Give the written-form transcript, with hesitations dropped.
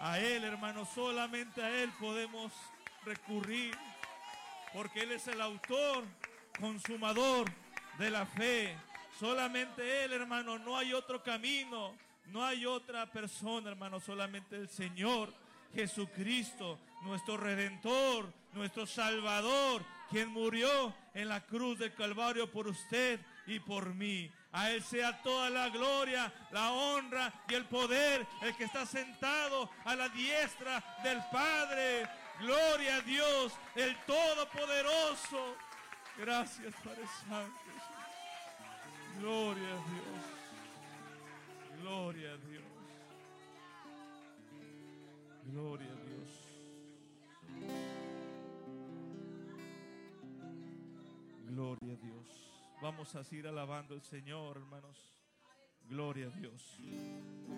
A Él, hermano, solamente a Él podemos recurrir, porque Él es el autor, consumador de la fe. Solamente Él, hermano, no hay otro camino, no hay otra persona, hermano, solamente el Señor Jesucristo, nuestro Redentor, nuestro Salvador, quien murió en la cruz del Calvario por usted y por mí. A Él sea toda la gloria, la honra y el poder, el que está sentado a la diestra del Padre. Gloria a Dios, el Todopoderoso. Gracias, Padre Santo. Gloria a Dios. Gloria a Dios. Gloria a Dios. Gloria a Dios. Vamos a seguir alabando al Señor, hermanos. Gloria a Dios.